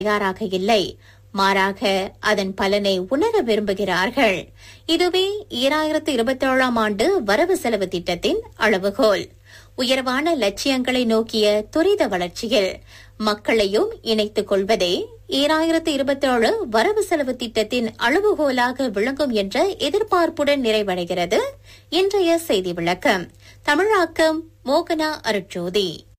தயாராக இல்லை. மாறாக அதன் பலனை உணர விரும்புகிறார்கள். இதுவே 2027ஆம் ஆண்டு வரவு செலவு திட்டத்தின் அளவுகோல். உயர்வான லட்சியங்களை நோக்கிய துரித வளர்ச்சியில் மக்களையும் இணைத்துக் கொள்வதே 2027 வரவு செலவு திட்டத்தின் அளவுகோலாக விளங்கும் என்ற எதிர்பார்ப்புடன் நிறைவடைகிறது இன்றைய செய்தி விளக்கம். தமிழாக்கம் மோகனா அருட்ஜோதி.